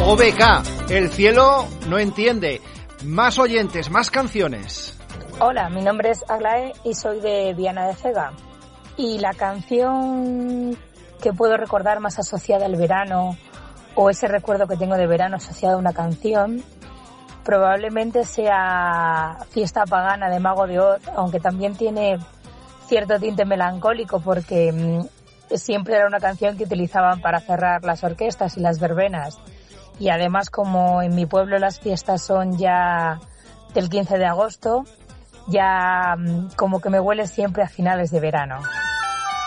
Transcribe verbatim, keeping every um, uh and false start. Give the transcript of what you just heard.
O B K, el cielo no entiende. Más oyentes, más canciones. Hola, mi nombre es Aglae y soy de Viana de Cega. Y la canción que puedo recordar más asociada al verano, o ese recuerdo que tengo de verano asociado a una canción, probablemente sea Fiesta Pagana de Mago de Oz, aunque también tiene cierto tinte melancólico porque mmm, siempre era una canción que utilizaban para cerrar las orquestas y las verbenas. Y además, como en mi pueblo las fiestas son ya del quince de agosto, ya mmm, como que me huele siempre a finales de verano.